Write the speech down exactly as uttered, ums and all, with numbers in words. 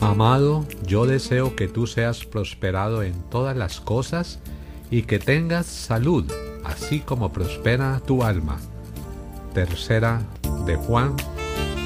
Amado, yo deseo que tú seas prosperado en todas las cosas y que tengas salud, así como prospera tu alma. Tercera de Juan